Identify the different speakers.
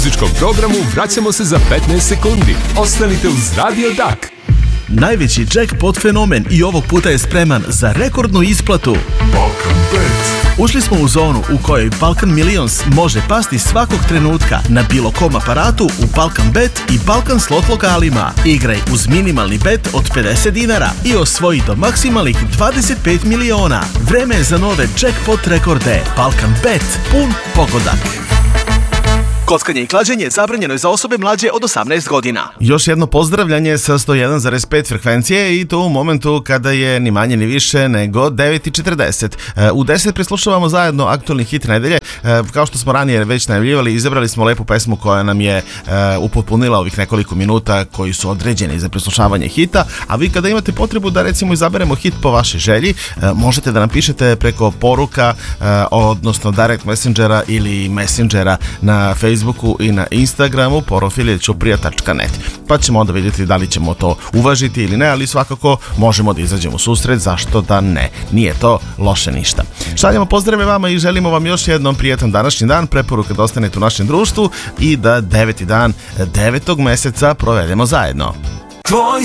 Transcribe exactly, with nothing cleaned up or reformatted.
Speaker 1: U muzičkom programu vraćamo se za petnaest sekundi. Ostanite uz Radio Dak.
Speaker 2: Najveći jackpot fenomen i ovog puta je spreman za rekordnu isplatu.
Speaker 3: Balkan Bet.
Speaker 2: Ušli smo u zonu u kojoj Balkan Millions može pasti svakog trenutka na bilo kom aparatu u Balkan Bet i Balkan Slot lokalima. Igraj uz minimalni bet od pedeset dinara i osvoji do maksimalnih dvadeset pet miliona. Vreme je za nove jackpot rekorde. Balkan Bet, pun pogodak. Kockanje i klađenje zabranjeno je za osobe mlađe od osamnaest godina. Još jedno pozdravljanje sa sto jedan zarez pet frekvencije i to u momentu kada je ni manje ni više nego devet i četrdeset. U deset preslušavamo zajedno aktualni hit nedelje. Kao što smo ranije već najavljivali, izabrali smo lepu pesmu koja nam je upotpunila ovih nekoliko minuta koji su određeni za preslušavanje hita, a vi kada imate potrebu da recimo izaberemo hit po vašoj želji, možete da nam pišete preko poruka, odnosno direct messengera ili messengera na Facebooku i na Instagramu, profil je ćuprija tačka net. Pa ćemo onda vidjeti da li ćemo to uvažiti ili ne, ali svakako možemo da izađemo u susret, zašto da ne. Nije to loše ništa. Šaljamo pozdrave vama i želimo vam još jednom prijetan današnji dan, preporuka da ostanete u našem društvu i da deveti dan devetog meseca provedemo zajedno. Tvoj